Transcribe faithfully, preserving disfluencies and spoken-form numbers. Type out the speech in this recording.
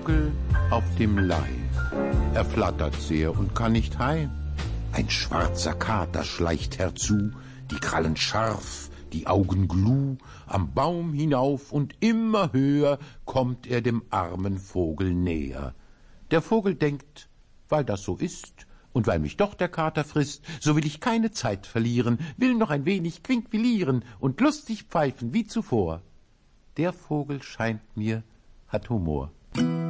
Vogel auf dem Leih. Er flattert sehr und kann nicht heim. Ein schwarzer Kater schleicht herzu, die Krallen scharf, die Augen gluh, am Baum hinauf und immer höher kommt er dem armen Vogel näher. Der Vogel denkt, weil das so ist und weil mich doch der Kater frisst, so will ich keine Zeit verlieren, will noch ein wenig quinkvilieren und lustig pfeifen wie zuvor. Der Vogel scheint mir, hat Humor.